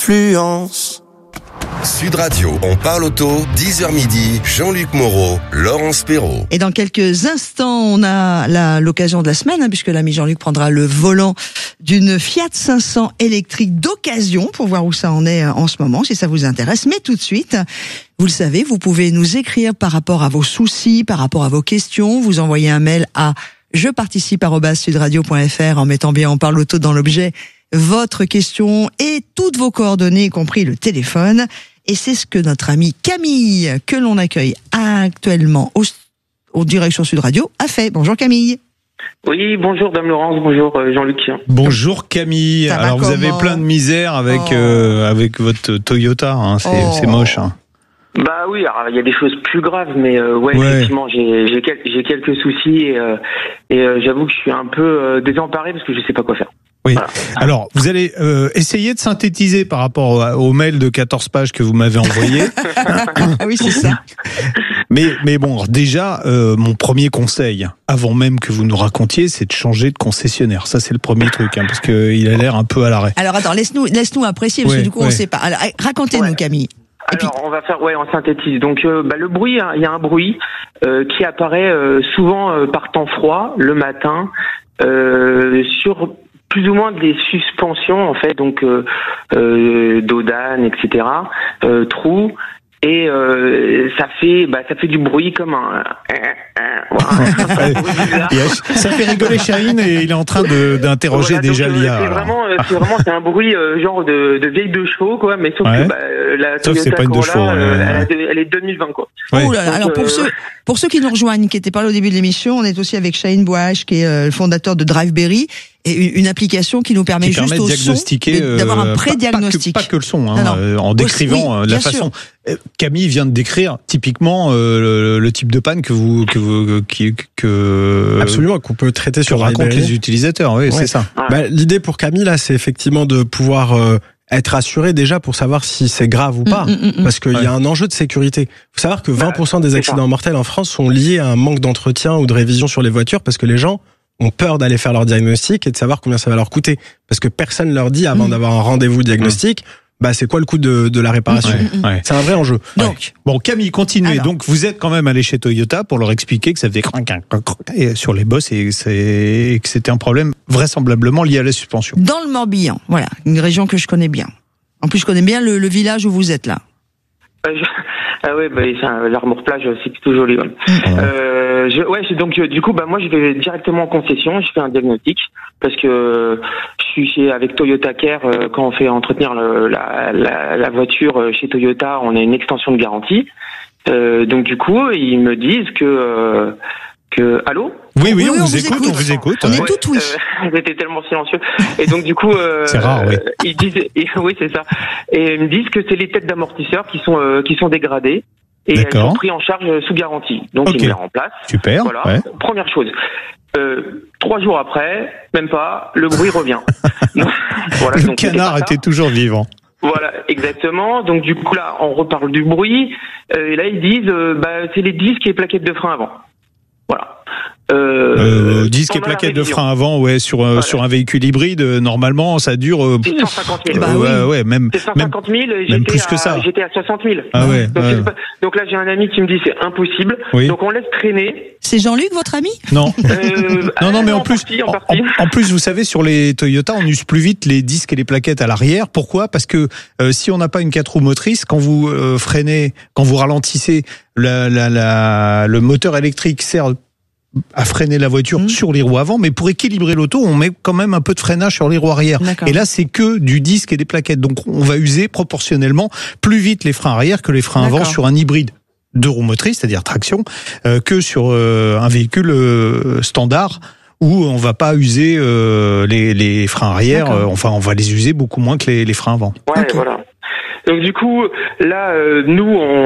Fluence. Sud Radio, on parle auto, 10h midi, Jean-Luc Moreau, Laurence Perrault. Et dans quelques instants, on a l'occasion de la semaine, puisque l'ami Jean-Luc prendra le volant d'une Fiat 500 électrique d'occasion pour voir où ça en est en ce moment, si ça vous intéresse. Mais tout de suite, vous le savez, vous pouvez nous écrire par rapport à vos soucis, par rapport à vos questions. Vous envoyez un mail à jeparticipe@sudradio.fr en mettant bien on parle auto dans l'objet votre question et toutes vos coordonnées, y compris le téléphone. Et c'est ce que notre amie Camille, que l'on accueille actuellement au direction Sud Radio, a fait. Bonjour Camille. Oui, bonjour Dame Laurence, bonjour Jean-Luc. Bonjour Camille. Alors vous avez plein de misère avec votre Toyota, hein. C'est moche. Hein. Bah oui, alors il y a des choses plus graves, mais effectivement j'ai quelques soucis et j'avoue que je suis un peu désemparé parce que je sais pas quoi faire. Oui. Voilà. Alors, vous allez essayer de synthétiser par rapport au mail de 14 pages que vous m'avez envoyé. Ah oui, c'est ça. Mais bon, déjà, mon premier conseil, avant même que vous nous racontiez, c'est de changer de concessionnaire. Ça, c'est le premier truc, parce que il a l'air un peu à l'arrêt. Alors attends, laisse-nous apprécier, parce que du coup, on sait pas. Alors, racontez-nous, Camille. Alors, on va faire, on synthétise. Donc, le bruit, il y a un bruit qui apparaît souvent par temps froid, le matin, sur plus ou moins des suspensions en fait, donc d'Odane, etc. Trous, et ça fait du bruit comme un. Ça fait rigoler Chahine et il est en train d'interroger déjà l'IA. C'est un bruit genre de vieille de chevaux quoi, mais sauf que la Toyota c'est pas une de chevaux, elle est 2020 quoi. Ouais. Oh là là, alors pour ceux qui nous rejoignent, qui n'étaient pas là au début de l'émission, on est aussi avec Chahine Bouache, qui est le fondateur de Driveberry, et une application qui nous permet juste au son d'avoir un pré-diagnostic. Pas que le son, en décrivant la façon. Camille vient de décrire typiquement le type de panne que absolument, qu'on peut traiter sur racontent les utilisateurs. Oui, c'est ça. L'idée pour Camille là, c'est effectivement de pouvoir être assuré déjà pour savoir si c'est grave ou pas, parce qu'il y a un enjeu de sécurité. Il faut savoir que 20% des accidents mortels en France sont liés à un manque d'entretien ou de révision sur les voitures, parce que les gens ont peur d'aller faire leur diagnostic et de savoir combien ça va leur coûter, parce que personne leur dit avant d'avoir un rendez-vous diagnostic, c'est quoi le coût de la réparation. C'est un vrai enjeu. Donc, bon, Camille, continuez. Alors, donc, vous êtes quand même allé chez Toyota pour leur expliquer que ça faisait sur les bosses et que c'était un problème vraisemblablement lié à la suspension. Dans le Morbihan, voilà, une région que je connais bien. En plus, je connais bien le village où vous êtes là. Ah ouais, l'Armour-Plage, c'est plutôt joli. Ouais. Donc du coup, moi je vais directement en concession, je fais un diagnostic parce que je suis avec Toyota Care quand on fait entretenir la voiture chez Toyota, on a une extension de garantie. Donc du coup, ils me disent que allô ? Oui, on vous écoute. On est tout oui. J'étais tellement silencieux. Et donc du coup, c'est rare, oui. Ils disent, oui, c'est ça. Et ils me disent que c'est les têtes d'amortisseurs qui sont dégradées et elles sont prises en charge sous garantie. Donc ils me les remplacent. Super. Voilà. Ouais. Première chose. 3 jours après, même pas, le bruit revient. Voilà, le canard était toujours vivant. Voilà, exactement. Donc du coup là, on reparle du bruit. Et là ils disent, c'est les disques et plaquettes de frein avant. Voilà. Disque et plaquettes de frein avant, sur un véhicule hybride, normalement, ça dure. 150 000. Même 150 000. Même plus que ça. J'étais à 60 000. Ah ouais. Donc là, j'ai un ami qui me dit c'est impossible. Oui. Donc on laisse traîner. C'est Jean-Luc, votre ami ? Non. Non, mais en plus, en plus, vous savez, sur les Toyota, on use plus vite les disques et les plaquettes à l'arrière. Pourquoi ? Parce que si on n'a pas une 4 roues motrices, quand vous freinez, quand vous ralentissez, le moteur électrique sert à freiner la voiture sur les roues avant, mais pour équilibrer l'auto, on met quand même un peu de freinage sur les roues arrière. D'accord. Et là, c'est que du disque et des plaquettes. Donc, on va user proportionnellement plus vite les freins arrière que les freins avant sur un hybride 2 roues motrices, c'est-à-dire traction, que sur un véhicule standard où on va pas user les freins arrière. On va les user beaucoup moins que les freins avant. Ouais, voilà. Donc du coup, là, nous,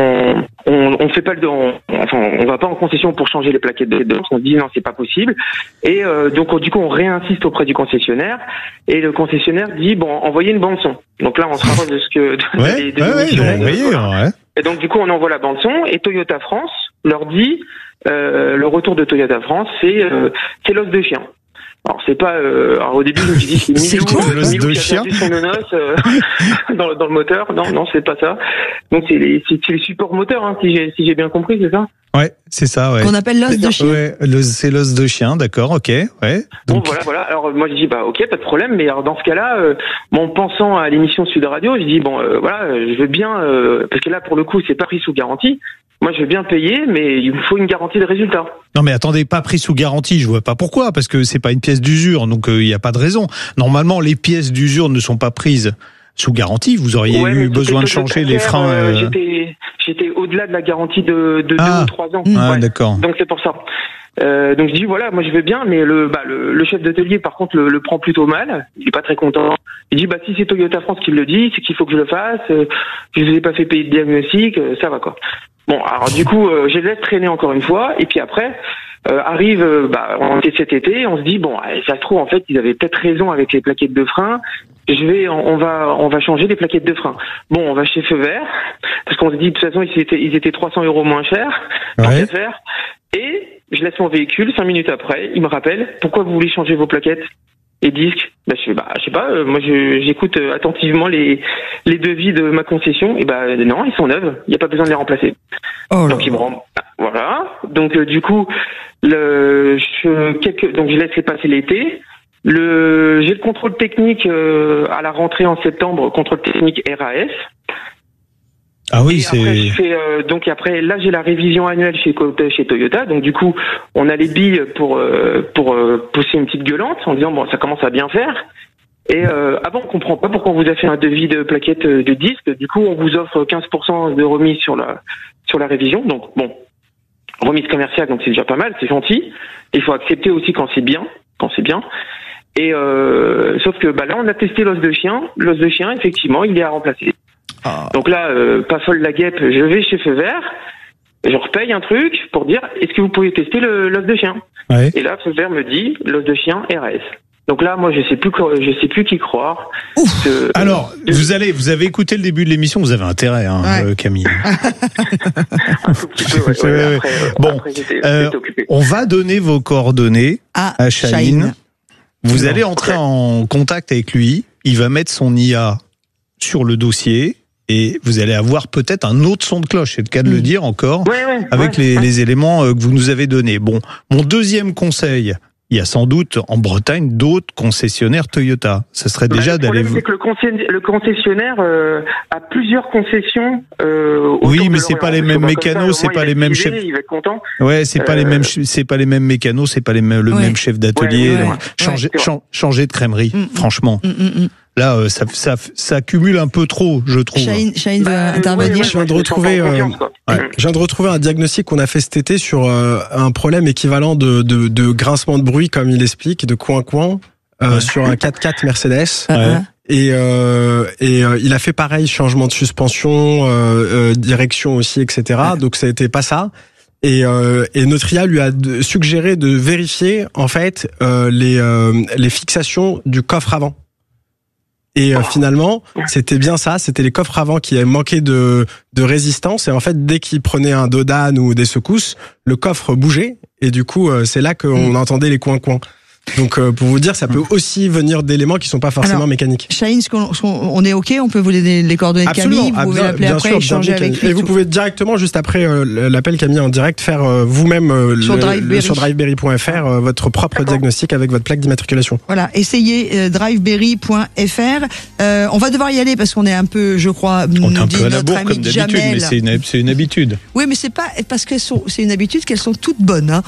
on fait pas on va pas en concession pour changer les plaquettes de danse. On dit non, c'est pas possible. Et donc du coup, on réinsiste auprès du concessionnaire. Et le concessionnaire dit envoyez une bande son. Donc là, on se rapproche de ce que Et donc du coup, on envoie la bande son. Et Toyota France leur dit le retour de Toyota France, c'est l'os de chien. Alors c'est pas. Alors au début je me suis dit c'est Milou qui a perdu son nonos dans le moteur. Non, c'est pas ça. Donc c'est les supports moteurs, hein, si j'ai bien compris, c'est ça. Ouais, c'est ça. Ouais. Qu'on appelle l'os de chien. Ouais, c'est l'os de chien, d'accord, ok. Ouais. Donc... Bon voilà. Alors moi je dis ok, pas de problème. Mais alors dans ce cas-là, en pensant à l'émission Sud Radio, je dis je veux bien parce que là pour le coup c'est pas pris sous garantie. Moi, je veux bien payer, mais il vous faut une garantie de résultat. Non, mais attendez, pas pris sous garantie, je vois pas pourquoi, parce que c'est pas une pièce d'usure, donc il y a pas de raison. Normalement, les pièces d'usure ne sont pas prises sous garantie. Vous auriez eu besoin de changer les freins. J'étais au-delà de la garantie de 2 ou 3 ans. Ah, d'accord. Donc c'est pour ça. Donc je dis moi je veux bien, mais le chef d'atelier par contre le prend plutôt mal. Il est pas très content. Il dit si c'est Toyota France qui le dit, c'est qu'il faut que je le fasse. Je vous ai pas fait payer de diagnostic, ça va quoi. Bon, alors du coup, je laisse traîner encore une fois, et puis après arrive, on était cet été, on se dit ça se trouve en fait ils avaient peut-être raison avec les plaquettes de frein. On va changer les plaquettes de frein. Bon, on va chez Feu Vert parce qu'on se dit de toute façon ils étaient 300 € moins chers. Ouais. Et je laisse mon véhicule 5 minutes après, il me rappelle pourquoi vous voulez changer vos plaquettes et disques. Je sais pas. Moi j'écoute attentivement les devis de ma concession et non, ils sont neufs, il y a pas besoin de les remplacer. Donc ils me rendent. Voilà. Donc du coup je laisse passer l'été. J'ai le contrôle technique à la rentrée en septembre, contrôle technique RAS. Ah oui, donc après là j'ai la révision annuelle chez Toyota, donc du coup on a les billes pour pousser une petite gueulante en disant ça commence à bien faire. Et on comprend pas pourquoi on vous a fait un devis de plaquettes de disque. Du coup on vous offre 15% de remise sur la révision. Donc remise commerciale, donc c'est déjà pas mal, c'est gentil. Il faut accepter aussi quand c'est bien. Et sauf que là on a testé l'os de chien. L'os de chien effectivement il est à remplacer. Donc là, pas folle la guêpe, je vais chez Feu Vert, je repaye un truc pour dire est-ce que vous pouvez tester l'os de chien. Ouais. Et là, Feu Vert me dit l'os de chien RAS. Donc là, moi, je sais plus qui croire. Alors, vous avez écouté le début de l'émission, vous avez intérêt, Camille. Un tout petit peu, ouais. Après, j'étais occupé. On va donner vos coordonnées à Chahine. Vous allez entrer en contact avec lui. Il va mettre son IA sur le dossier. Et vous allez avoir peut-être un autre son de cloche, c'est le cas de le dire encore, avec les éléments que vous nous avez donnés. Bon, mon deuxième conseil, il y a sans doute en Bretagne d'autres concessionnaires Toyota. Ça serait déjà d'aller... Le problème, c'est que le concessionnaire a plusieurs concessions. Oui, mais c'est pas les mêmes mécanos, c'est pas les mêmes chefs. Il va être content. Ouais, c'est pas les mêmes mécanos, c'est pas le même chef d'atelier. Changer de crèmerie, franchement. Là, ça cumule un peu trop, je trouve. Chahine veut intervenir. Je viens de retrouver un diagnostic qu'on a fait cet été sur un problème équivalent de grincement de bruit, comme il explique, de coin-coin, sur un 4x4 Mercedes. Et il a fait pareil, changement de suspension, direction aussi, etc. Donc ça a été pas ça. Et notre IA lui a suggéré de vérifier en fait les fixations du coffre avant. Et finalement, c'était bien ça, c'était les coffres avant qui avaient manqué de résistance. Et en fait, dès qu'il prenait un dodan ou des secousses, le coffre bougeait. Et du coup, c'est là qu'on entendait les coins-coins. Donc, pour vous dire, ça peut aussi venir d'éléments qui sont pas forcément mécaniques. Chahine, on est OK, on peut vous donner les coordonnées de Camille, vous pouvez l'appeler après, échanger avec lui. Et vous pouvez directement, juste après l'appel Camille en direct, faire vous-même sur driveberry.fr votre propre diagnostic avec votre plaque d'immatriculation. Voilà, essayez driveberry.fr. On va devoir y aller parce qu'on est un peu, je crois, on est un peu à la bourre comme d'habitude, mais c'est une habitude. Oui, mais c'est pas parce que c'est une habitude qu'elles sont toutes bonnes. Hein.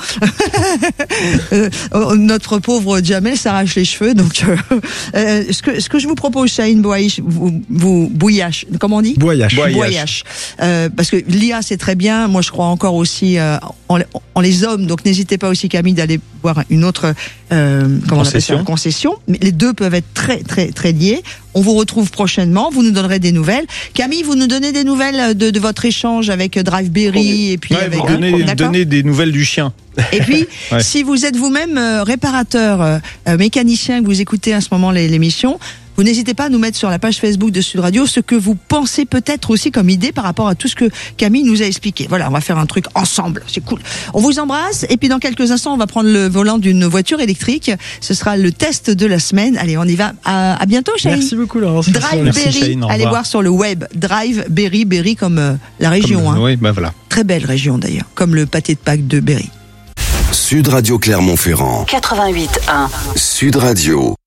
Notre pauvre Jamel s'arrache les cheveux, donc ce que je vous propose, Chahine Bouillache, comment on dit? Bouillache. Parce que l'IA c'est très bien. Moi je crois encore aussi en les hommes, donc n'hésitez pas aussi Camille d'aller voir une autre concession. Mais les deux peuvent être très très très liés. On vous retrouve prochainement, vous nous donnerez des nouvelles. Camille, vous nous donnez des nouvelles de votre échange avec Driveberry et puis avec vous donnez des nouvelles du chien. Et puis, si vous êtes vous-même réparateur, mécanicien, que vous écoutez à ce moment l'émission, Vous n'hésitez pas à nous mettre sur la page Facebook de Sud Radio ce que vous pensez peut-être aussi comme idée par rapport à tout ce que Camille nous a expliqué. Voilà, on va faire un truc ensemble, c'est cool. On vous embrasse et puis dans quelques instants, on va prendre le volant d'une voiture électrique. Ce sera le test de la semaine. Allez, on y va. À bientôt, Chahine. Merci beaucoup, Laurence. Driveberry, allez voir sur le web. Driveberry, Berry comme la région. Comme, oui, bah voilà. Très belle région d'ailleurs, comme le pâté de Pâques de Berry. Sud Radio Clermont-Ferrand. 88.1. Sud Radio.